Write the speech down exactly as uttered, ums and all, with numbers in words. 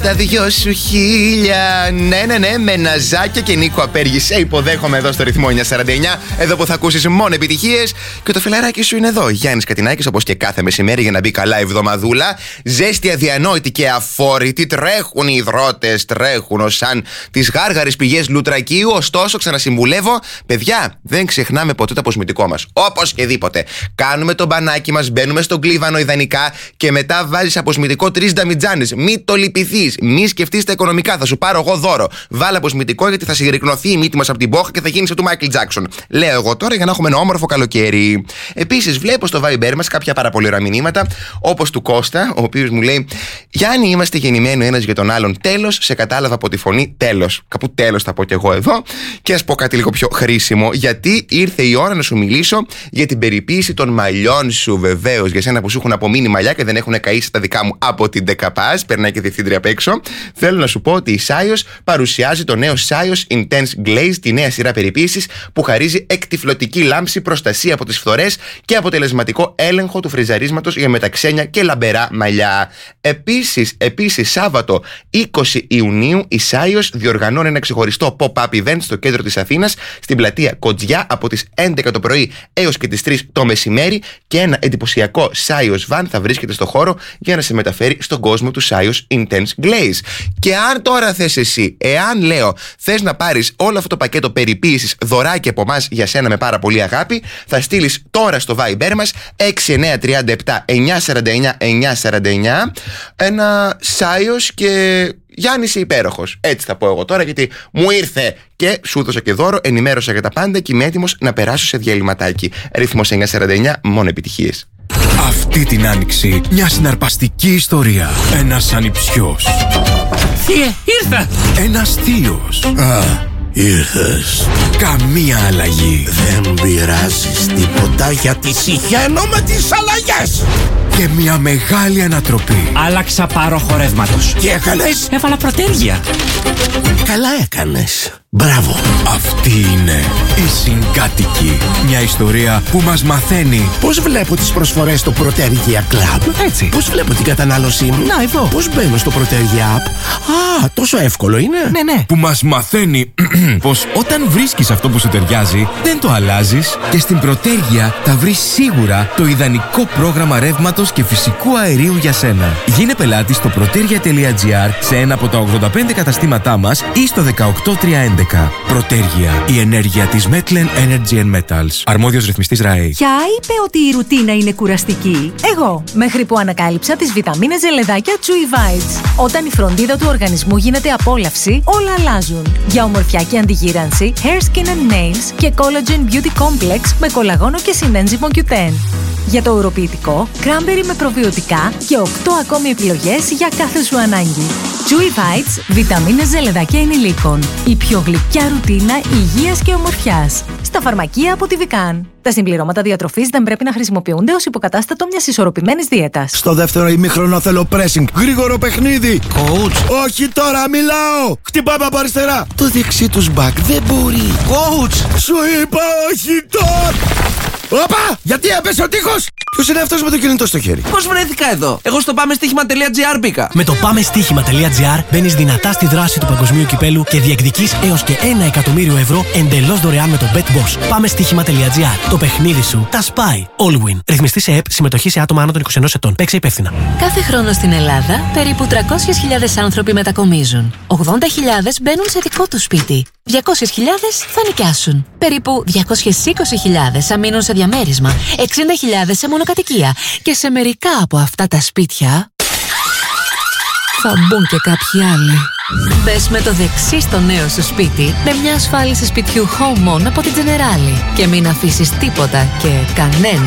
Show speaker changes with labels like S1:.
S1: στα δυο σου χίλια. Ναι, ναι, ναι, με Ναζάκια και Νίκο Απέργη. Σε υποδέχομαι εδώ στο ρυθμό εννιακόσια σαράντα εννιά. Εδώ που θα ακούσεις μόνο επιτυχίες. Και το φιλαράκι σου είναι εδώ. Γιάννης Κατινάκης, όπως και κάθε μεσημέρι, για να μπει καλά εβδομαδούλα. Ζέστη, αδιανόητη και αφόρητη. Τρέχουν οι υδρότες, τρέχουν σαν τις γάργαρες πηγές Λουτρακίου. Ωστόσο, ξανασυμβουλεύω, παιδιά, δεν ξεχνάμε ποτέ το αποσμητικό μας. Όπως και δίποτε. Κάνουμε το μπανάκι μας, μπαίνουμε στον κλίβανο ιδανικά και μετά βάζεις αποσμητικό τρεις νταμιτζάνες. Μη το λυπηθείς, μη σκεφτείς τα οικονομικά. Θα σου πάρω εγώ δώρο. Βάλε αποσμητικό γιατί θα συρρυκνωθεί η μύτη μας από την πόχα και θα γίνεις του Μάικλ Τζάκσον. Λέω εγώ τώρα για να έχουμε ένα όμορφο καλοκαίρι. Επίσης, βλέπω στο Viber μας κάποια πάρα πολύ ωραία μηνύματα, όπως του Κώστα, ο οποίος μου λέει: Γιάννη, είμαστε γεννημένοι ο ένας για τον άλλον. Τέλος, σε κατάλαβα από τη φωνή. Τέλος. Κάπου τέλος θα πω κι εγώ εδώ. Και ας πω κάτι λίγο πιο χρήσιμο, γιατί ήρθε η ώρα να σου μιλήσω για την περιποίηση των μαλλιών σου, βεβαίως. Για σένα που σου έχουν απομείνει μαλλιά και δεν έχουν καήσει τα δικά μου από την Decapaz, περνάει και διευθύντρια απ' έξω. Θέλω να σου πω ότι η Σάιος παρουσιάζει το νέο Σάιος Intense Glaze, τη νέα σειρά περιποίησης που χαρίζει εκτυφλωτική λάμψη, προστασία από τις φθορές και αποτελεσματικό έλεγχο του φριζαρίσματος για μεταξένια και λαμπερά μαλλιά. Επίσης, επίσης Σάββατο είκοσι Ιουνίου η Σάιος διοργανώνει ένα ξεχωριστό pop-up event στο κέντρο της Αθήνας, στην πλατεία Κοτζιά, από τις έντεκα το πρωί έως και τις τρεις το μεσημέρι, και ένα εντυπωσιακό Σάιος Van θα βρίσκεται στο χώρο για να σε μεταφέρει στον κόσμο του Σάιος Intense Glaze. Και αν τώρα θες εσύ, εάν λέω θες να πάρεις όλο αυτό το πακέτο περιποίησης δωράκι από εμάς για σένα με πάρα πολύ αγάπη, θα στείλεις τώρα στο Viber μας έξι εννιά τρία επτά εννιά σαράντα εννιά εννιά σαράντα εννιά ένα Σάιος και Γιάννης υπέροχος. Έτσι θα πω εγώ τώρα, γιατί μου ήρθε και σου δώσα και δώρο, ενημέρωσα για τα πάντα και είμαι έτοιμος να περάσω σε διαλυματάκι. Ρυθμός εννιακόσια σαράντα εννιά, μόνο επιτυχίες.
S2: Αυτή την άνοιξη, μια συναρπαστική ιστορία. Ένας ανιψιός.
S3: Θείε, ήρθα!
S2: Ένας θείος.
S4: Α, ήρθες.
S2: Καμία αλλαγή.
S4: Δεν πειράζεις τίποτα γιατί συχαίνω με τις αλλαγές.
S2: Και μια μεγάλη ανατροπή.
S3: Άλλαξα πάροχο ρεύματος.
S4: Τι έκανες?
S3: Έβαλα προτέρια.
S4: Καλά έκανες. Μπράβο.
S2: Αυτή είναι η Συγκάτοικη. Μια ιστορία που μας μαθαίνει
S4: Πώς βλέπω τις προσφορές στο Protergia Club?
S3: Έτσι.
S4: Πώς βλέπω την κατανάλωσή μου?
S3: Να, εδώ.
S4: Πώς μπαίνω στο Protergia App? Α, τόσο εύκολο είναι.
S3: Ναι, ναι.
S2: που μας μαθαίνει πως όταν βρίσκεις αυτό που σου ταιριάζει, δεν το αλλάζεις, και στην Protergia θα βρεις σίγουρα το ιδανικό πρόγραμμα ρεύματος και φυσικού αερίου για σένα. Γίνε πελάτη στο protergia.gr σε ένα από τα ογδόντα πέντε καταστήματά μας ή στο δεκαοκτώ τριακόσια έντεκα. Protergia, η ενέργεια της Metlen Energy and Metals. Αρμόδιος ρυθμιστής ΡΑΕ.
S5: Ποια είπε ότι η ρουτίνα είναι κουραστική? Εγώ, μέχρι που ανακάλυψα τις βιταμίνες ζελεδάκια Chewy Vites. Όταν η φροντίδα του οργανισμού γίνεται απόλαυση, όλα αλλάζουν. Για ομορφιά και αντιγύρανση, Hair, Skin and Nails και Collagen Beauty Complex με κολαγόνο και συνένζυμο κιου τεν. Για το ουροποιητικό, cranberry με προβιωτικά και οκτώ ακόμη επιλογές για κάθε σου ανάγκη. Chewy Vites, βιταμίνες ζελεδάκια ενηλίκων. Η πιο γλυκιά ρουτίνα υγείας και ομορφιάς. Στα φαρμακεία από τη Vican. Τα συμπληρώματα διατροφής δεν πρέπει να χρησιμοποιούνται ως υποκατάστατο μιας ισορροπημένης δίαιτας.
S4: Στο δεύτερο ημίχρονο θέλω pressing. Γρήγορο παιχνίδι.
S3: Coach.
S4: Όχι τώρα, μιλάω. Χτυπάμε από αριστερά. Το δεξί τους μπακ δεν μπορεί.
S3: Coach.
S4: Σου είπα όχι τώρα. Όπα! Γιατί έπεσε ο τείχος! Ποιος είναι αυτός με το κινητό στο χέρι?
S3: Πώς βρέθηκα εδώ? Εγώ στο πάμεστίχημα.gr μπήκα.
S6: Με το πάμεστίχημα.gr μπαίνεις δυνατά στη δράση του παγκοσμίου κυπέλου και διεκδικείς έως και ένα εκατομμύριο ευρώ εντελώς δωρεάν με το BetBoss. Πάμεστίχημα.gr. Το παιχνίδι σου τα σπάει. All win. Ρυθμιστή σε ΕΠ, συμμετοχή σε άτομα άνω των είκοσι ενός ετών. Παίξε υπεύθυνα.
S7: Κάθε χρόνο στην Ελλάδα περίπου τριακόσιες χιλιάδες άνθρωποι μετακομίζουν. ογδόντα χιλιάδες μπαίνουν σε δικό τους σπίτι. διακόσιες χιλιάδες θα νοικιάσουν. Περίπου διακόσιες είκοσι χιλιάδες θα μείνουν σε διαμέρισμα. εξήντα χιλιάδες σε μονοκατοικία. Και σε μερικά από αυτά τα σπίτια θα μπουν και κάποιοι άλλοι. Μπες με το δεξί στο νέο σου σπίτι με μια ασφάλιση σπιτιού Home On από την Generali. Και μην αφήσεις τίποτα και κανένα